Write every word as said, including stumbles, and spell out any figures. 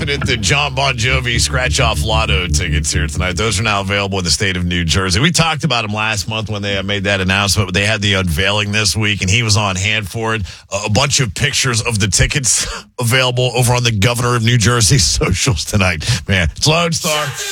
confident that John Bon Jovi scratch-off lotto tickets here tonight. Those are now available in the state of New Jersey. We talked about them last month when they made that announcement, but they had the unveiling this week, and he was on hand for it. A bunch of pictures of the tickets available over on the governor of New Jersey's socials tonight. Man, it's Lone Star.